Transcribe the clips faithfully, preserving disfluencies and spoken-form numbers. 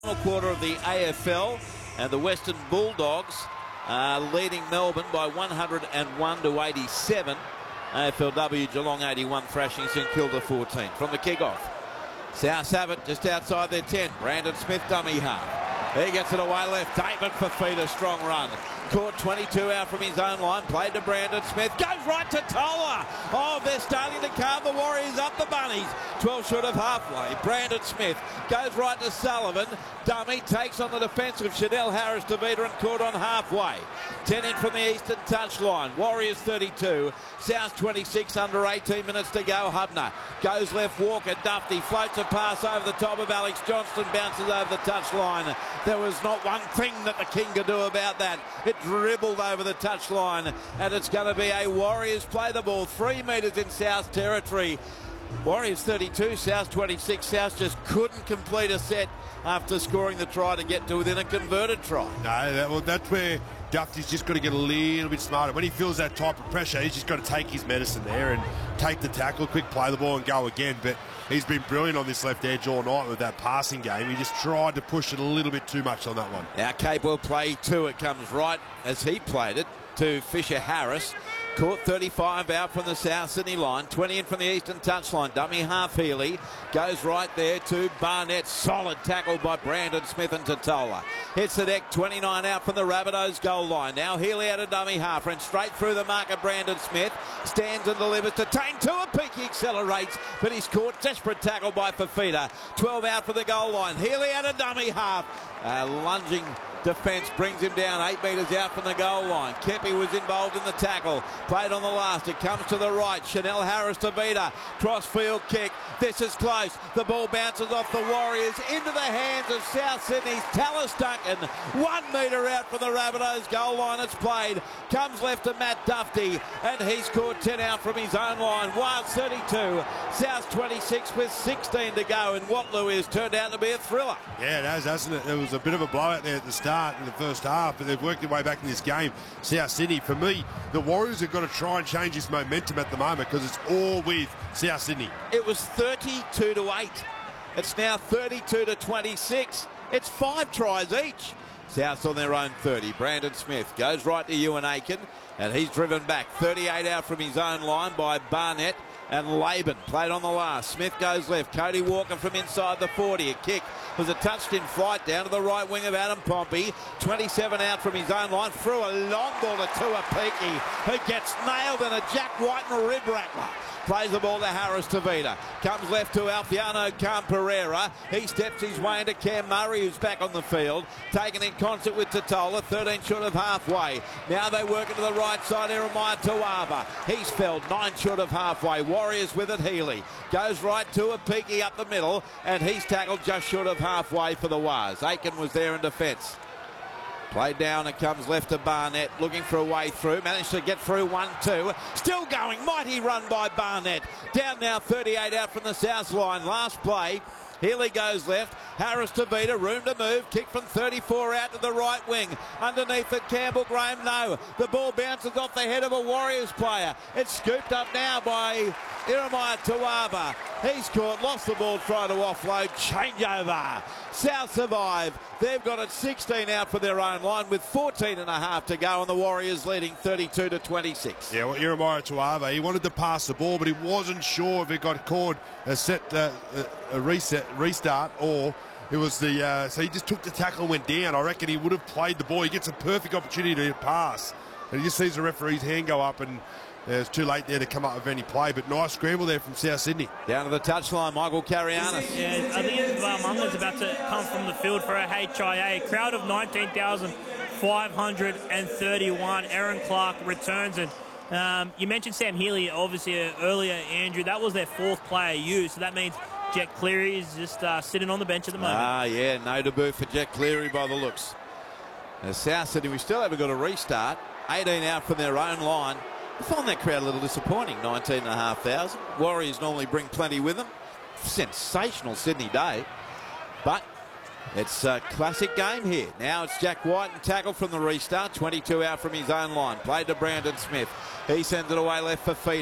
Final quarter of the A F L, and the Western Bulldogs are leading Melbourne by one hundred and one to eighty-seven. A F L W Geelong eighty-one thrashing St Kilda fourteen. From the kick-off, South have it just outside their ten. Brandon Smith dummy half. He gets it away left. David Fifita, strong run. Caught twenty-two out from his own line. Played to Brandon Smith. Goes right to Tola. Oh, they're starting to carve the Warriors up the bunnies. twelve short of halfway. Brandon Smith goes right to Sullivan. Dummy takes on the defence of Chanel Harris DeVita and caught on halfway. ten in from the eastern touchline. Warriors thirty-two. South twenty-six, under eighteen minutes to go. Hubner goes left. Walker. Dufty floats a pass over the top of Alex Johnston. Bounces over the touchline. There was not one thing that the King could do about that. It dribbled over the touchline, and it's going to be a Warriors play the ball three metres in South territory. Warriors thirty-two, South twenty-six. South just couldn't complete a set after scoring the try to get to within a converted try. No, that, well, that's where Dufty's just got to get a little bit smarter. When he feels that type of pressure, he's just got to take his medicine there and take the tackle, quick play the ball and go again. But he's been brilliant on this left edge all night with that passing game. He just tried to push it a little bit too much on that one. Now Capewell play two. It comes right as he played it to Fisher Harris. Caught thirty-five out from the South Sydney line. twenty in from the eastern touchline. Dummy half Healy. Goes right there to Barnett. Solid tackle by Brandon Smith and Totola. Hits the deck. twenty-nine out from the Rabbitohs goal line. Now Healy out of dummy half. Ran straight through the mark of Brandon Smith. Stands and delivers to Tane Tuapiki. He accelerates, but he's caught. Desperate tackle by Fifita. twelve out for the goal line. Healy out of dummy half. Uh, lunging defence brings him down eight metres out from the goal line. Kepi was involved in the tackle. Played on the last. It comes to the right. Chanel Harris DeVita. Crossfield kick. This is close. The ball bounces off the Warriors into the hands of South Sydney's Tallis Duncan. One metre out from the Rabbitohs goal line. It's played. Comes left to Matt Dufty, and he's caught ten out from his own line. Wild thirty-two. South twenty-six with sixteen to go, and Waterloo is turned out to be a thriller. Yeah, it has, hasn't it? It was a bit of a blowout there at the start in the first half, but they've worked their way back in this game. South Sydney, for me, the Warriors have got to try and change this momentum at the moment because it's all with South Sydney. It was thirty-two to eight. It's now thirty-two to twenty-six. It's five tries each. South's on their own thirty. Brandon Smith goes right to Ewan Aiken, and he's driven back. thirty-eight out from his own line by Barnett. And Laban played on the last. Smith goes left. Cody Walker from inside the forty. A kick was a touched in flight down to the right wing of Adam Pompey. twenty-seven out from his own line. Threw a long ball to Tuapiki, who gets nailed in a Jack Whiten rib rattler. Plays the ball to Harris DeVita. Comes left to Alfiano Khan Pereira. He steps his way into Cam Murray, who's back on the field. Taken in concert with Totola. thirteen short of halfway. Now they work into the right side. Jeremiah Tuava. He's felled nine short of halfway. Warriors with it. Healy goes right to a Peaky up the middle, and he's tackled just short of halfway for the Wars. Aiken was there in defence. Played down and comes left to Barnett, looking for a way through. Managed to get through one two. Still going. Mighty run by Barnett. Down now thirty-eight out from the South line. Last play. Healy goes left. Harris DeVita, room to move. Kick from thirty-four out to the right wing. Underneath it, Campbell Graham, no. The ball bounces off the head of a Warriors player. It's scooped up now by Jeremiah Tuava. He's caught, lost the ball, trying to offload. Changeover. South survive. They've got it sixteen out for their own line with fourteen and a half to go, and the Warriors leading thirty-two to twenty-six. Yeah, well, Jeremiah Tuava, he wanted to pass the ball, but he wasn't sure if it got caught a set, uh, a reset, restart, or it was the, uh, so he just took the tackle and went down. I reckon he would have played the ball. He gets a perfect opportunity to pass, and he just sees the referee's hand go up, and uh, it's too late there to come up with any play, but nice scramble there from South Sydney. Down to the touchline, Michael Carianis. Yeah, I think Munga's about to come from the field for a H I A. Crowd of nineteen thousand five hundred thirty-one. Aaron Clark returns it. Um, you mentioned Sam Healy, obviously, uh, earlier, Andrew. That was their fourth player used, so that means Jet Cleary is just uh, sitting on the bench at the moment. Ah, yeah, no debut for Jet Cleary by the looks. Now, South Sydney, we still haven't got a restart. eighteen out from their own line. I find that crowd a little disappointing, nineteen thousand five hundred. Warriors normally bring plenty with them. Sensational Sydney day. But it's a classic game here. Now it's Jack White and tackle from the restart. twenty-two out from his own line. Played to Brandon Smith. He sends it away left for Fifita.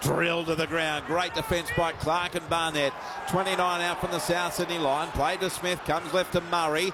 drilled to the ground. Great defence by Clark and Barnett. twenty-nine out from the South Sydney line. Played to Smith, comes left to Murray.